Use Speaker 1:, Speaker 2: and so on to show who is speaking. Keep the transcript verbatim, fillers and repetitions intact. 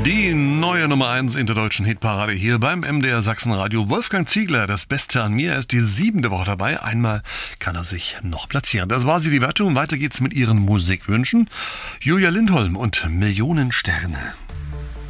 Speaker 1: Die neue Nummer eins in der deutschen Hitparade hier beim M D R Sachsenradio. Wolfgang Ziegler, das Beste an mir, er ist die siebente Woche dabei. Einmal kann er sich noch platzieren. Das war sie, die Wertung. Weiter geht's mit Ihren Musikwünschen. Julia Lindholm und Millionen Sterne.